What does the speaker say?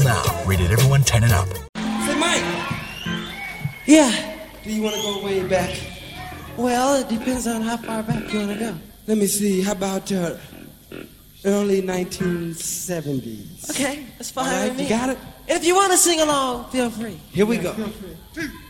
now. Rated everyone 10 and up. Say, Mike. Yeah. Do you want to go way back? Well, it depends on how far back you want to go. Let me see. How about early 1970s? Okay, that's fine. All right, with me. you got it? And if you want to sing along, feel free. Here we go. Feel free.